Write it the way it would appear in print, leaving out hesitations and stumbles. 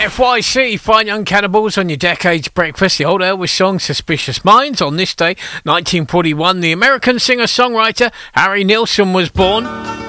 FYC, Fine Young Cannibals on your Decades Breakfast. The old Elvis song, Suspicious Minds. On this day, 1941, the American singer-songwriter Harry Nilsson was born.